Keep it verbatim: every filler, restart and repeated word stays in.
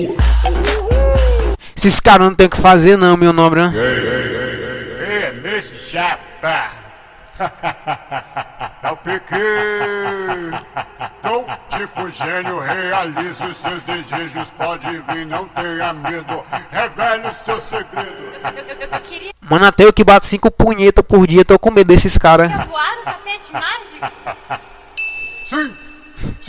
Esses caras não tem o que fazer não, meu nobre. É, nesse chapa. É o pequeno. Então, tipo gênio, realize os seus desejos. Pode vir, não tenha medo. Revele os seus segredos. Mano, até eu que bato cinco punhetas por dia, tô com medo desses caras. Voar o tapete mágico? Sim.